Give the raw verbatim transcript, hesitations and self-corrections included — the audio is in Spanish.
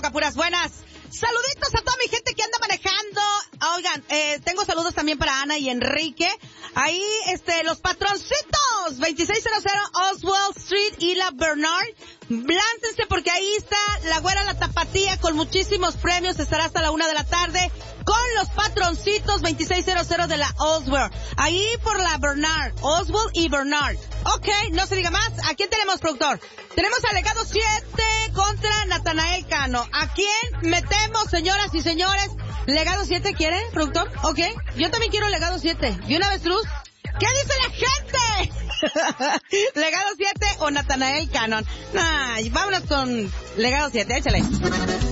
toca puras buenas. Saluditos a toda mi gente que anda manejando. Oigan, eh, tengo saludos también para Ana y Enrique. Ahí, este, los patroncitos. veintiséis cero cero Oswald Street y la Bernard. Láncense porque ahí está la güera La Tapatía con muchísimos premios. Estará hasta la una de la tarde con los patroncitos veintiséis cero cero de la Oswald. Ahí por la Bernard. Oswald y Bernard. Ok, no se diga más. ¿A quién tenemos, productor? Tenemos al Legado siete contra Natanael Cano. ¿A quién metemos, señoras y señores? ¿Legado siete quiere, productor? Ok. Yo también quiero Legado siete. ¿Y una vez, Luz? ¿Qué dice la gente? ¿Legado siete o Natanael Cano? Ay, vámonos con Legado siete. Échale.